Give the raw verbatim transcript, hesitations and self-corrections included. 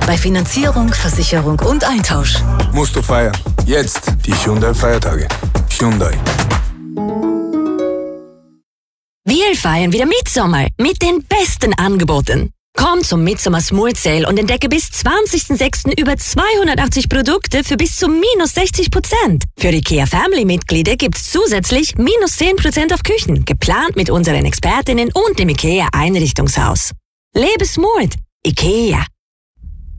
Bei Finanzierung, Versicherung und Eintausch. Musst du feiern. Jetzt die Hyundai-Feiertage. Hyundai. Wir feiern wieder Mitsommer mit den besten Angeboten. Komm zum Midsommer Smooth Sale und entdecke bis zwanzigsten sechsten über zweihundertachtzig Produkte für bis zu minus sechzig Prozent. Für IKEA Family-Mitglieder gibt's zusätzlich minus zehn Prozent auf Küchen, geplant mit unseren Expertinnen und dem IKEA Einrichtungshaus. Lebe smooth. IKEA.